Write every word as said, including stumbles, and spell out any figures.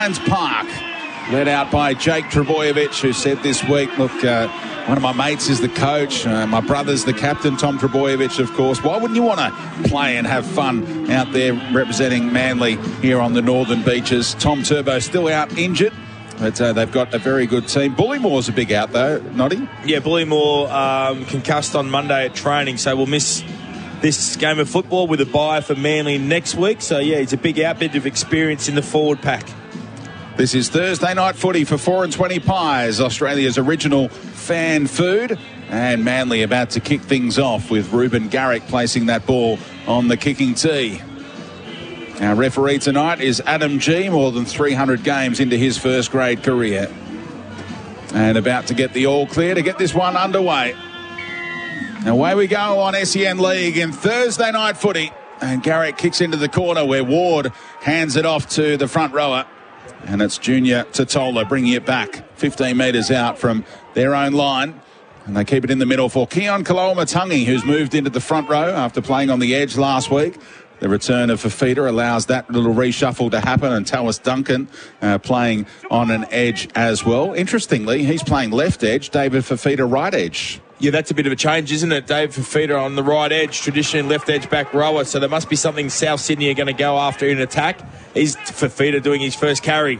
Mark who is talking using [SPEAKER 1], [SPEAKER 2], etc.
[SPEAKER 1] Park, led out by Jake Trbojevic, who said this week, look, uh, one of my mates is the coach, uh, my brother's the captain, Tom Trbojevic, of course. Why wouldn't you want to play and have fun out there representing Manly here on the Northern Beaches? Tom Turbo still out injured, but uh, they've got a very good team. Bullymoore's a big out, though, Noddy?
[SPEAKER 2] Yeah, Bullymoore um, concussed on Monday at training, so we'll miss this game of football with a bye for Manly next week. So, yeah, he's a big out, bit of experience in the forward pack.
[SPEAKER 1] This is Thursday night footy for four and twenty Pies, Australia's original fan food. And Manly about to kick things off with Ruben Garrick placing that ball on the kicking tee. Our referee tonight is Adam G, more than three hundred games into his first grade career. And about to get the all clear to get this one underway. Away we go on S E N League in Thursday night footy. And Garrick kicks into the corner where Ward hands it off to the front rower. And it's Junior Totola bringing it back fifteen metres out from their own line. And they keep it in the middle for Keon Kaloamatangi, who's moved into the front row after playing on the edge last week. The return of Fafita allows that little reshuffle to happen, and Tawas Duncan uh, playing on an edge as well. Interestingly, he's playing left edge, David Fafita right edge.
[SPEAKER 2] Yeah, that's a bit of a change, isn't it? Dave Fafita on the right edge, traditionally left edge back rower, so there must be something South Sydney are going to go after in attack. Is Fafita doing his first carry?